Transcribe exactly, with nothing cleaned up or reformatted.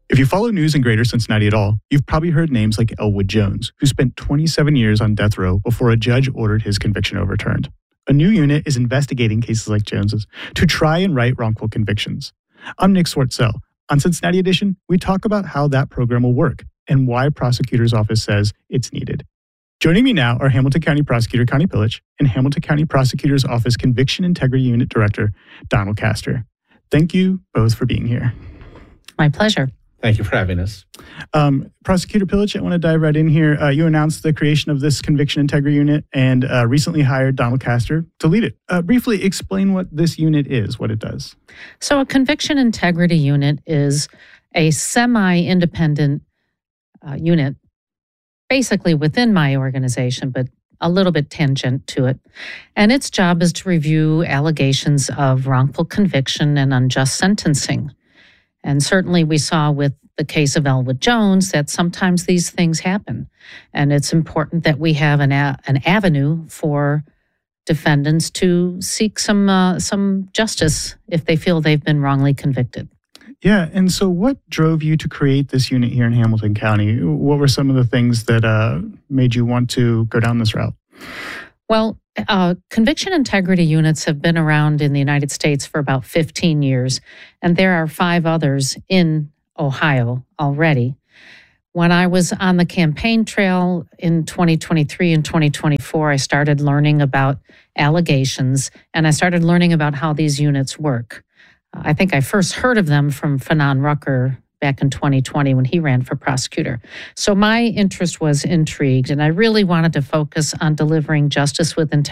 If you follow news in Greater Cincinnati at all, you've probably heard names like Elwood Jones, who spent twenty-seven years on death row before a judge ordered his conviction overturned. A new unit is investigating cases like Jones's to try and right wrongful convictions. I'm Nick Swartzell. On Cincinnati Edition, we talk about how that program will work and why prosecutor's office says it's needed. Joining me now are Hamilton County Prosecutor Connie Pillich and Hamilton County Prosecutor's Office Conviction Integrity Unit Director Donald Castor. Thank you both for being here. My pleasure. Thank you for having us. Um, Prosecutor Pillich, I want to dive right in here. Uh, you announced the creation of this Conviction Integrity Unit and uh, recently hired Donald Castor to lead it. Uh, briefly explain what this unit is, what it does. So a Conviction Integrity Unit is a semi-independent uh, unit, basically within my organization, but a little bit tangent to it. And its job is to review allegations of wrongful conviction and unjust sentencing. And certainly we saw with the case of Elwood Jones that sometimes these things happen. And it's important that we have an a- an avenue for defendants to seek some uh, some justice if they feel they've been wrongly convicted. Yeah, and so what drove you to create this unit here in Hamilton County? What were some of the things that uh, made you want to go down this route? Well, uh, conviction integrity units have been around in the United States for about fifteen years, and there are five others in Ohio already. When I was on the campaign trail in twenty twenty-three and twenty twenty-four, I started learning about allegations, and I started learning about how these units work. I think I first heard of them from Fanon Rucker back in twenty twenty when he ran for prosecutor. So my interest was intrigued, and I really wanted to focus on delivering justice with integrity